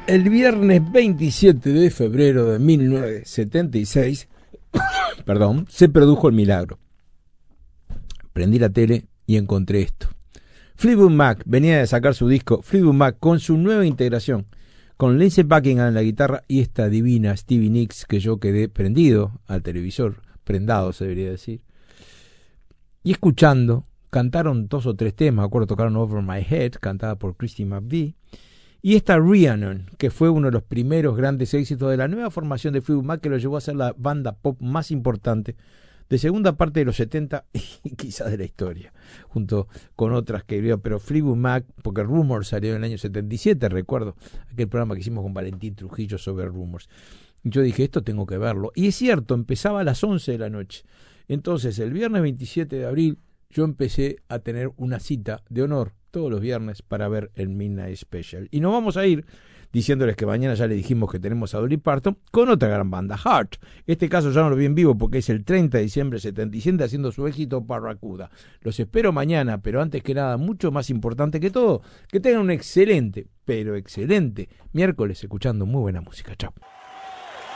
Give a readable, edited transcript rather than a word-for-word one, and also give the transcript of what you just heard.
El viernes 27 de febrero de 1976, se produjo el milagro. Prendí la tele y encontré esto. Fleetwood Mac venía de sacar su disco Fleetwood Mac con su nueva integración, con Lindsey Buckingham en la guitarra y esta divina Stevie Nicks, que yo quedé prendido al televisor, prendado se debería decir, y escuchando. Cantaron 2 o 3 temas, me acuerdo, tocaron Over My Head, cantada por Christy McVie, y esta Rhiannon, que fue uno de los primeros grandes éxitos de la nueva formación de Fleetwood Mac, que lo llevó a ser la banda pop más importante de segunda parte de los 70 y quizás de la historia, junto con otras que veo, pero Fleetwood Mac, porque Rumors salió en el año 77, recuerdo aquel programa que hicimos con Valentín Trujillo sobre Rumors. Yo dije, esto tengo que verlo, y es cierto, empezaba a las 11 de la noche. Entonces, el viernes 27 de abril, yo empecé a tener una cita de honor todos los viernes para ver el Midnight Special. Y nos vamos a ir diciéndoles que mañana ya le dijimos que tenemos a Dolly Parton con otra gran banda, Heart. Este caso ya no lo vi en vivo porque es el 30 de diciembre de 77 haciendo su éxito Barracuda. Los espero mañana, pero antes que nada, mucho más importante que todo, que tengan un excelente, pero excelente miércoles escuchando muy buena música. Chao.